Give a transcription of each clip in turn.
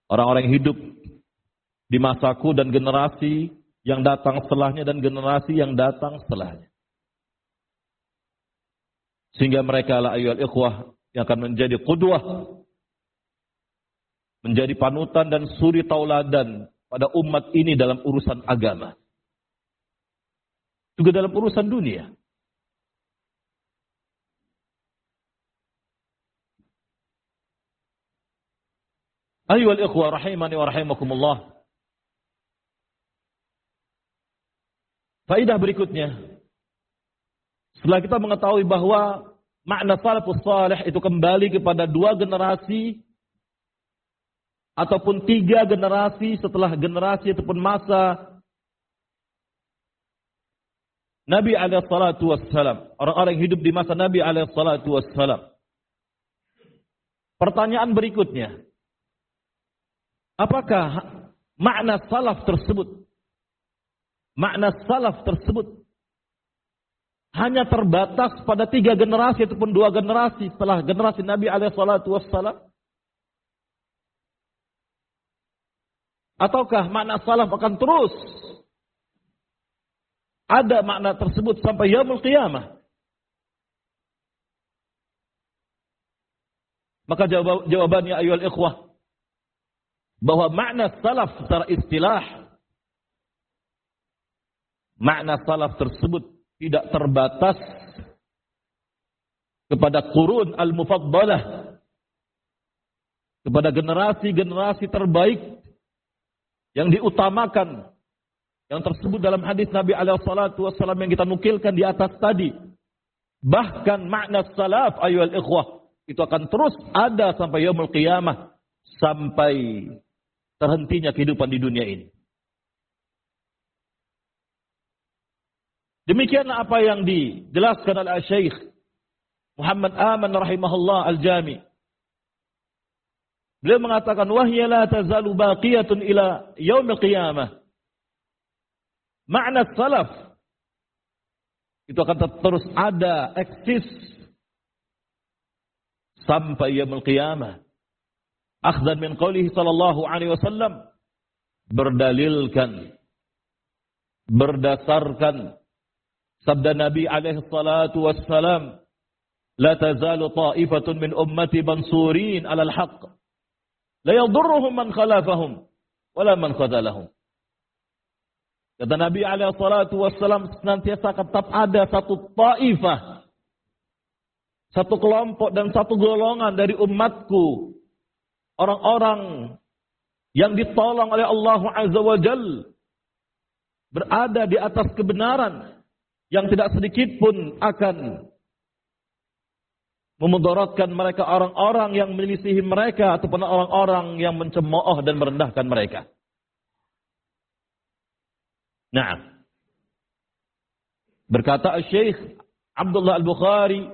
Orang-orang yang hidup di masaku dan generasi yang datang setelahnya dan generasi yang datang setelahnya. Sehingga mereka lah ayyuhal ikhwah yang akan menjadi qudwah, menjadi panutan dan suri tauladan pada umat ini dalam urusan agama. Juga dalam urusan dunia. Ayyuhal ikhwah rahimani wa rahimakumullah. Faidah berikutnya, setelah kita mengetahui bahwa makna salafus salih itu kembali kepada 2 generasi ataupun 3 generasi setelah generasi ataupun masa Nabi alaihi salatu wassalam, orang-orang yang hidup di masa Nabi alaihi salatu wassalam. Pertanyaan berikutnya, apakah makna salaf tersebut hanya terbatas pada 3 generasi ataupun 2 generasi setelah generasi Nabi alaihi salatu wassalam? Ataukah makna salaf akan terus ada makna tersebut sampai yaumul qiyamah? Maka jawabannya ayyuhal ikhwah, bahwa makna salaf secara istilah, makna salaf tersebut tidak terbatas kepada qurun al-mufaddalah, kepada generasi-generasi terbaik yang diutamakan, yang tersebut dalam hadis Nabi alaihi salatu wassalam yang kita nukilkan di atas tadi. Bahkan makna salaf ayyuhal ikhwah itu akan terus ada sampai yaumul qiyamah, sampai terhentinya kehidupan di dunia ini. Demikianlah apa yang dijelaskan oleh Syekh Muhammad Aman rahimahullah al-Jami. Beliau mengatakan, wahya la tazalu baqiyatun ila yaumil qiyamah. Makna salaf itu akan terus ada, eksis sampai yaumil qiyamah. Akhdan min qawlihi sallallahu alaihi wasallam, berdalilkan, berdasarkan sabda Nabi alaihi salatu wassalam, la tazalu ta'ifatun min ummati mansurin 'alal haqq, la yadurruhum man khalafahum wala man khadalahum. Kata Nabi alaihi salatu wassalam, senantiasa tetap ada satu ta'ifah, satu kelompok dan satu golongan dari umatku, orang-orang yang ditolong oleh Allah Azza wa Jalla, berada di atas kebenaran, yang tidak sedikit pun akan memudaratkan mereka, orang-orang yang menyelisihi mereka ataupun orang-orang yang mencemooh dan merendahkan mereka. Nah, berkata Syekh Abdullah Al-Bukhari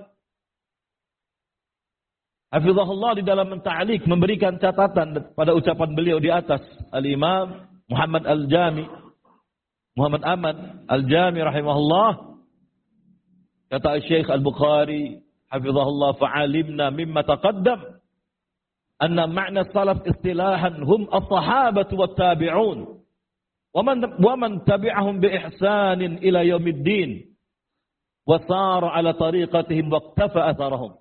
hafizahullah di dalam ta'liq, memberikan catatan pada ucapan beliau di atas, Al-Imam Muhammad Al-Jami, Muhammad Aman Al-Jami rahimahullah, kata Syekh Al-Bukhari hafizahullah, fa'alimna mimma taqaddam anna ma'na salaf istilahan hum as-sahabatu wat-tabi'un wa man tabi'ahum bi ihsanin ila yaumiddin wa sara ala tariqatihim wa iqtafa atharahum.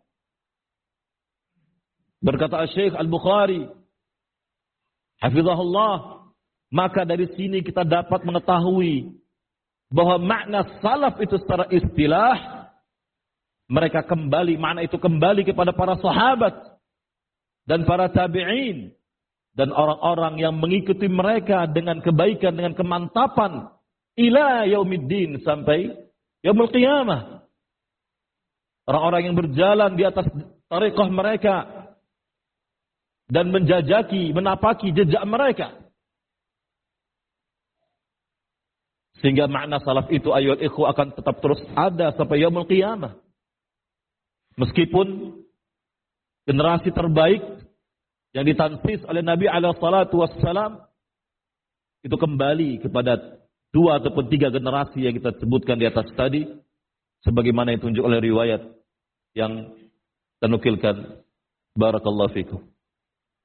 Berkata Syekh Al-Bukhari hafizahullah, maka dari sini kita dapat mengetahui bahwa makna salaf itu secara istilah, mereka kembali, makna itu kembali kepada para sahabat dan para tabi'in dan orang-orang yang mengikuti mereka dengan kebaikan, dengan kemantapan ila yaumiddin, sampai yaumul qiyamah. Orang-orang yang berjalan di atas tariqah mereka dan menjajaki, menapaki jejak mereka. Sehingga makna salaf itu ayyuhal ikhwah akan tetap terus ada sampai yaumul qiyamah. Meskipun generasi terbaik yang ditansis oleh Nabi alaihi salatu wassalam itu kembali kepada 2 ataupun 3 generasi yang kita sebutkan di atas tadi, sebagaimana yang ditunjuk oleh riwayat yang kita nukilkan. Barakallahu fikum.